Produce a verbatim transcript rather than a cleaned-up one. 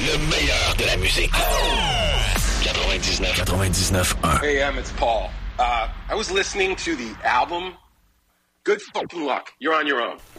Le meilleur de la musique. quatre-vingt-dix-neuf quatre-vingt-dix-neuf un. Hey, Em, it's Paul. Uh, I was listening to the album. Good fucking luck. You're on your own.